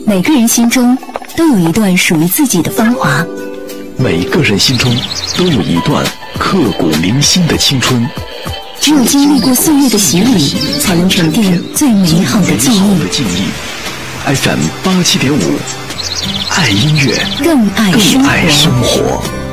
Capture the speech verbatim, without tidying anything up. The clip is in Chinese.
每个人心中都有一段属于自己的芳华， 每个人心中都有一段刻骨铭心的青春。 只有经历过岁月的洗礼，才能沉淀最美好的记忆。 F M 八七点五，爱音乐， 更爱生活。 更爱生活。